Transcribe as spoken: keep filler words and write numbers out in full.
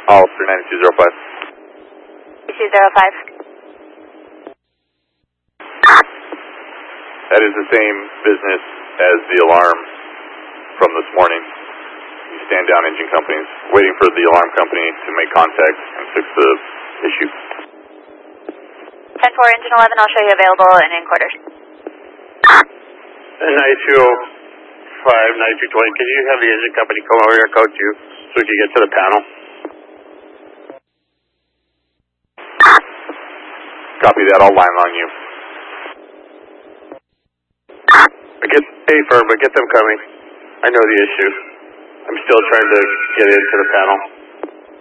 All three ninety-two zero five. two zero five. That is the same business as the alarm from this morning. You stand down engine companies, waiting for the alarm company to make contact and fix the issue. ten four, engine eleven, I'll show you available in in quarters. ninety-two oh five, ninety-two twenty, can you have the engine company come over here and coach you so we can get to the panel? Copy that, I'll line on you. I get paper, but get them coming. I know the issue. I'm still trying to get into the panel.